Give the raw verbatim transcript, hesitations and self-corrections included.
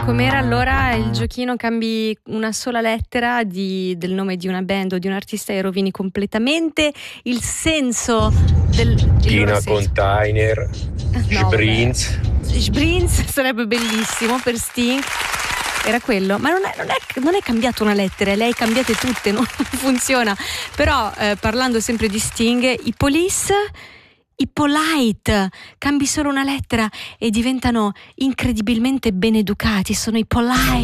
Com'era allora il giochino? Cambi una sola lettera di, del nome di una band o di un artista e rovini completamente il senso del il Tina loro senso. Container, No, Sbrinz. Sbrinz sarebbe bellissimo per Sting. Era quello, ma non è, non, è, non è cambiato una lettera, le hai cambiate tutte, non funziona. Però eh, parlando sempre di Sting, i Police, i Polite, cambi solo una lettera e diventano incredibilmente beneducati, sono i Polite.